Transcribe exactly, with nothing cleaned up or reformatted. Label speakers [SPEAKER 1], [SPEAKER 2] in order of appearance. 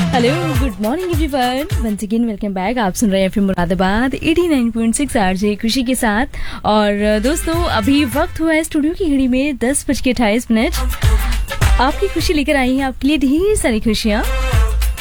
[SPEAKER 1] Hello, good morning everyone. Once again welcome back. आप सुन रहे हैं एफएम मुरादाबाद नवासी पॉइंट सिक्स आरजे खुशी के साथ। और दोस्तों, अभी वक्त हुआ है स्टूडियो की घड़ी में दस बज के अट्ठाईस मिनट। आपकी खुशी लेकर आई है आपके लिए ढेर सारी खुशियाँ।